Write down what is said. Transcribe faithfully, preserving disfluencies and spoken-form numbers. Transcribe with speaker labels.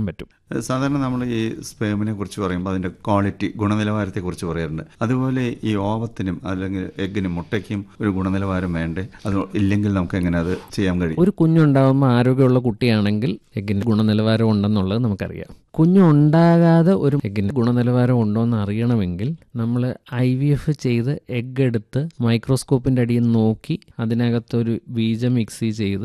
Speaker 1: പറ്റും.
Speaker 2: സാധാരണ നമ്മൾ ഈ സ്പേമിനെ കുറിച്ച് പറയുമ്പോൾ അതിൻ്റെ ക്വാളിറ്റി, ഗുണനിലവാരത്തെക്കുറിച്ച് പറയാറുണ്ട്. അതുപോലെ ഈ ഓവത്തിനും അല്ലെങ്കിൽ എഗ്ഗിനും മുട്ടയ്ക്കും ഒരു ഗുണനിലവാരം വേണ്ടേ? അത് ഇല്ലെങ്കിൽ നമുക്ക് എങ്ങനെ അത് ചെയ്യാൻ കഴിയും?
Speaker 1: ഒരു കുഞ്ഞുണ്ടാകുമ്പോൾ ആരോഗ്യമുള്ള കുട്ടിയാണെങ്കിൽ എഗ്ഗിൻ്റെ ഗുണനിലവാരം ഉണ്ടെന്നുള്ളത് നമുക്കറിയാം. കുഞ്ഞുണ്ടാകാതെ ഒരു എഗ്ഗിൻ്റെ ഗുണനിലവാരം ഉണ്ടോ എന്ന് അറിയണമെങ്കിൽ നമ്മൾ ഐ വി എഫ് ചെയ്ത് എഗ്ഗ് എടുത്ത് മൈക്രോസ്കോപ്പിൻ്റെ അടിയിൽ നോക്കി അതിനകത്തൊരു ബീജം മിക്സ് ചെയ്ത്